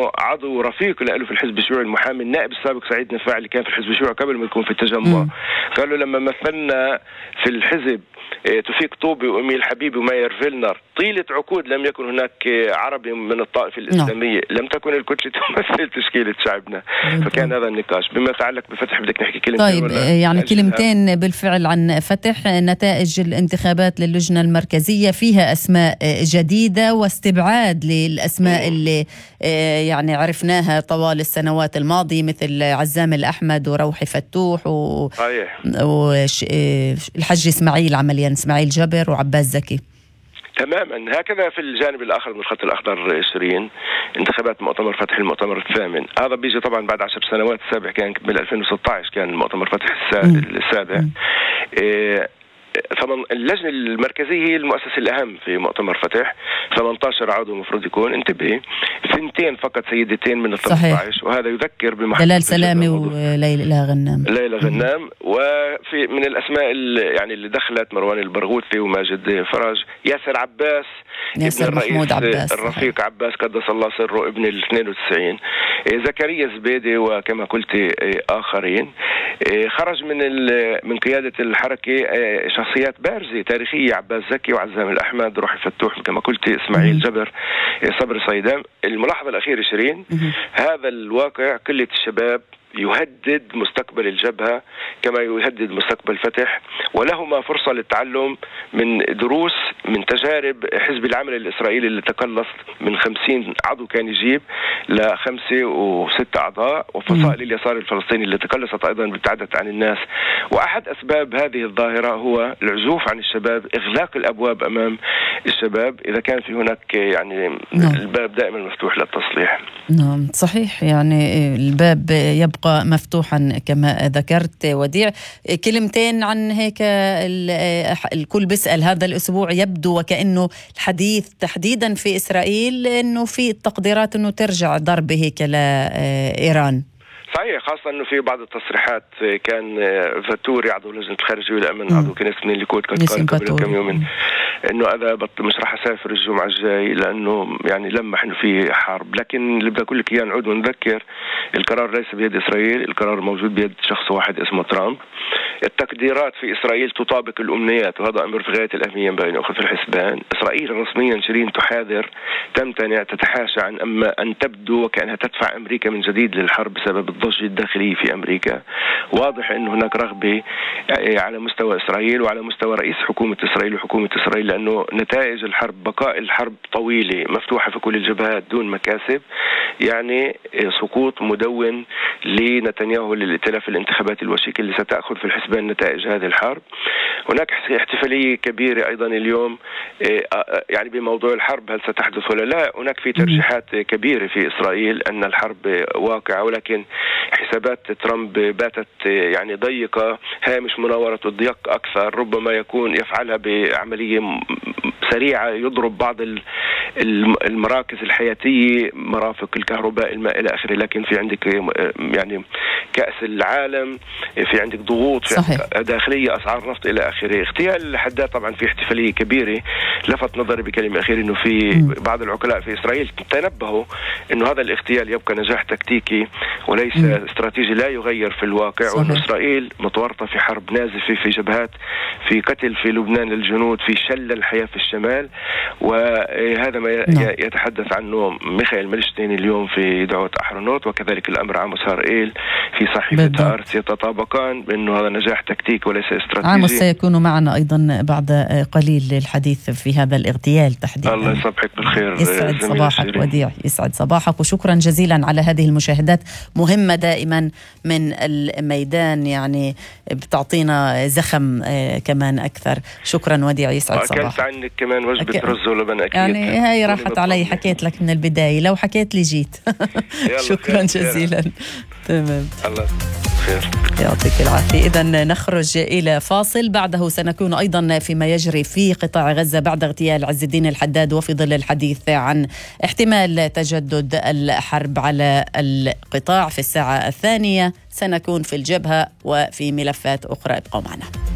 انه عضو رفيق له في الحزب الشيوعي المحامي النائب السابق سعيد نفاع اللي كان في الحزب الشيوعي قبل ما يكون في التجمع، قالوا لما مثلنا في الحزب توفيق طوبي وأميل حبيبي وماير فيلنر طيلة عقود لم يكن هناك عربي من الطائفة الإسلامية، لم تكن الكتلة تمثل تشكيلة شعبنا. فكان هذا النقاش. بما يتعلق بفتح بدك نحكي كلمتين؟ طيب يعني كلمتين بالفعل عن فتح. نتائج الانتخابات للجنة المركزية فيها أسماء جديدة واستبعاد للأسماء اللي يعني عرفناها طوال السنوات الماضية مثل عزام الأحمد وروحي فتوح والحج إسماعيل عمليا إسماعيل جبر وعباس زكي. تماما هكذا. في الجانب الآخر من الخط الأخضر 20 انتخابات مؤتمر فتح المؤتمر الثامن، هذا بيجي طبعا بعد 10 سنوات. السابع كان بال 2016 كان مؤتمر فتح السابع. اللجنة المركزية هي المؤسسة الأهم في مؤتمر فتح. 18 عضو مفروض يكون، انتبه 2 فقط سيدتين من ال 18، وهذا يذكر دلال سلامي وليلى غنام. وفي من الأسماء يعني اللي دخلت مروان البرغوثي وماجد فراج، ياسر عباس ابن الرئيس عباس الرفيق عباس قدس الله سره ابن ال 92، زكريا زبيدي وكما قلت آخرين. خرج من قيادة الحركة شخصيات بارزة تاريخية، عباس زكي وعزام الأحمد روحي فتوح كما قلت إسماعيل جبر صبري صيدام. الملاحظة الأخيرة شيرين، هذا الواقع قلة الشباب يهدد مستقبل الجبهة كما يهدد مستقبل فتح، ولهما فرصة للتعلم من دروس من تجارب حزب العمل الإسرائيلي اللي تقلص من 50 عضو كان يجيب ل5 و6 أعضاء، وفصائل اليسار الفلسطيني اللي تقلصت أيضا ابتعدت عن الناس. وأحد أسباب هذه الظاهرة هو العزوف عن الشباب، إغلاق الأبواب أمام الشباب إذا كان في هناك يعني الباب دائما مفتوح للتصليح. نعم صحيح، يعني الباب يبقى مفتوحا كما ذكرت. وديع، كلمتين عن هيك الكل بيسأل، هذا الأسبوع يبدو وكأنه الحديث تحديدا في إسرائيل أنه في التقديرات أنه ترجع ضربة هيك لإيران. صحيح، خاصة أنه في بعض التصريحات كان فاتوري عضو لجنة الخارجية والأمن عضو كنيسة من الليكود قال قبل كم يوم إنه أنا مش راح أسافر الجمعة الجاي لأنه يعني لمح إنه في حرب. لكن اللي بدي أقول لك إياه نعود ونذكر، القرار ليس بيد إسرائيل، القرار موجود بيد شخص واحد اسمه ترامب. التقديرات في إسرائيل تطابق الأمنيات، وهذا أمر في غاية الأهمية ينبغي أن يأخذ في الحسبان. إسرائيل رسميا شيرين تحاذر، تمتنع، تتحاشى عن أن تبدو وكأنها تدفع أمريكا من جديد للحرب بسبب الضجة الداخلية في أمريكا. واضح أن هناك رغبة على مستوى إسرائيل وعلى مستوى رئيس حكومة إسرائيل وحكومة إسرائيل، لأنه نتائج الحرب، بقاء الحرب طويلة مفتوحة في كل الجبهات دون مكاسب، يعني سقوط مدون لنتنياهو للائتلاف الانتخاباتي الوشيك اللي ستأخذ في الحسبان نتائج هذه الحرب. هناك احتفالية كبيرة أيضا اليوم يعني بموضوع الحرب، هل ستحدث ولا لا. هناك في ترجيحات كبيرة في إسرائيل أن الحرب واقعة، ولكن حسابات ترامب باتت يعني ضيقة، هامش مناورة الضيق أكثر، ربما يكون يفعلها بعملية سريعة، يضرب بعض المراكز الحياتية، مرافق الكهرباء، الماء إلى آخره. لكن في عندك يعني كأس العالم، في عندك ضغوط داخلية، أسعار نفط إلى آخره. اغتيال الحداد طبعا في احتفالية كبيرة. لفت نظري بكلمة أخيرة إنه في بعض العقلاء في إسرائيل تنبهوا إنه هذا الاغتيال يبقى نجاح تكتيكي وليس استراتيجي، لا يغير في الواقع، وأن إسرائيل متورطة في حرب نازفة، في جبهات، في قتل في لبنان للجنود، في شل الحياة في الشمال. وهذا ما يتحدث عنه ميخائيل ميلشتين اليوم في دعوة أحرنوت، وكذلك الأمر عاموس هارئيل في صحيفة هارتس، يتطابقان بأنه هذا نجاح تكتيكي وليس استراتيجي. عاموس سيكون معنا أيضا بعد قليل للحديث في هذا الاغتيال تحديدا. الله يصبحك بالخير. يسعد صباحك وديع، يسعد صباحك، وشكرا جزيلا على هذه المشاهدات مهمة دائما من الميدان، يعني بتعطينا زخم كمان أكثر. شكرا وديع، يسعد صباحك. أكلت عنك كمان وجبة رز ولبن أكيد، يعني هاي راحت علي، حكيت لك من البداية، لو حكيت لي جيت. شكرا جزيلا. تمام، الله خير، يعطيك العافية. إذن نخرج إلى فاصل، بعده سنكون أيضا فيما يجري في قطاع غزة بعد اغتيال عز الدين الحداد، وفي ظل الحديث عن احتمال تجدد الحرب على القطاع في الساعة الثانية سنكون في الجبهة وفي ملفات أخرى. ابقوا معنا.